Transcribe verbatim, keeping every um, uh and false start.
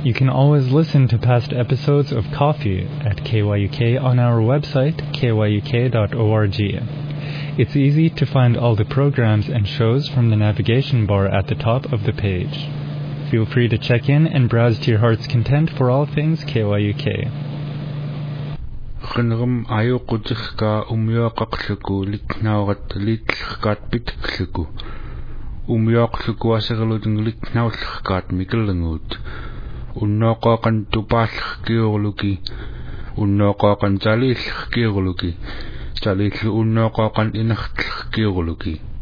You can always listen to past episodes of Coffee at K Y U K on our website, k y u k dot org. It's easy to find all the programs and shows from the navigation bar at the top of the page. Feel free to check in and browse to your heart's content for all things K Y U K. Qinrum ayuqutiqqa umyoqaqluku liknaurat litlqat pitqluku umyoqluku aserluting liknaulqat mikelngut unnoqaqan tupaalqkiurluki unnoqaqan talilqkiurluki talillu unnoqaqan inertlqkiurluki